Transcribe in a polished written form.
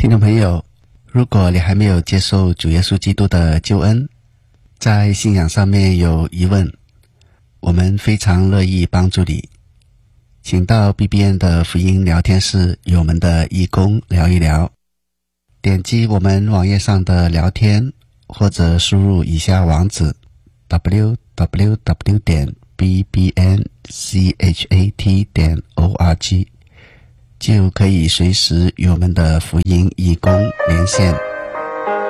听众朋友，如果你还没有接受主耶稣基督的救恩，在信仰上面有疑问，我们非常乐意帮助你。请到 BBN 的福音聊天室与我们的义工聊一聊，点击我们网页上的聊天，或者输入以下网址 www.bbnchat.org， 就可以随时与我们的福音义工连线。